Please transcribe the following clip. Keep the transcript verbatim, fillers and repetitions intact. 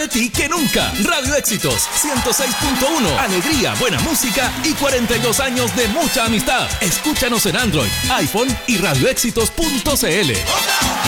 de ti que nunca. Radio Éxitos ciento seis punto uno. Alegría, buena música y cuarenta y dos años de mucha amistad. Escúchanos en Android, iPhone y radioéxitos punto c l.